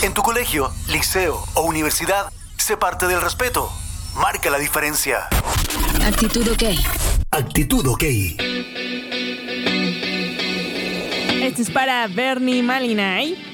En tu colegio, liceo o universidad, sé parte del respeto. Marca la diferencia. Actitud OK. Actitud OK. Este es para Bernie Malinay.